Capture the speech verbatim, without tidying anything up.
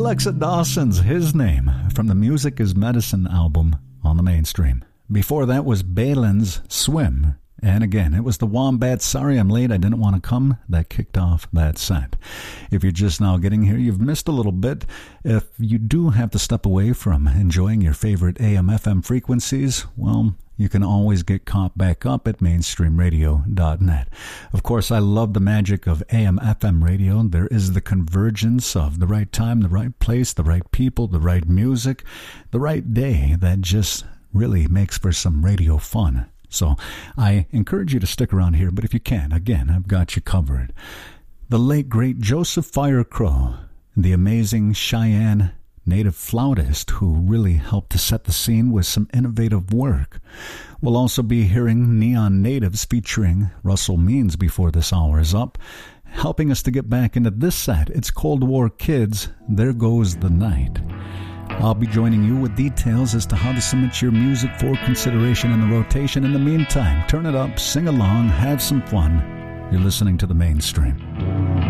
Alexa Dawson's His Name from the Music is Medicine album on the Mainstream. Before that was Balin's Swim. And again, it was the Wombats, Sorry I'm Late, I Didn't Want to Come, that kicked off that set. If you're just now getting here, you've missed a little bit. If you do have to step away from enjoying your favorite A M F M frequencies, well, you can always get caught back up at mainstream radio dot net. Of course, I love the magic of A M F M radio. There is the convergence of the right time, the right place, the right people, the right music, the right day that just really makes for some radio fun. So I encourage you to stick around here, but if you can, again, I've got you covered. The late, great Joseph Firecrow, the amazing Cheyenne native flautist who really helped to set the scene with some innovative work. We'll also be hearing Neon Natives featuring Russell Means before this hour is up. Helping us to get back into this set, it's Cold War Kids, There Goes the Night. I'll be joining you with details as to how to submit your music for consideration in the rotation. In the meantime, turn it up, sing along, have some fun. You're listening to the Mainstream.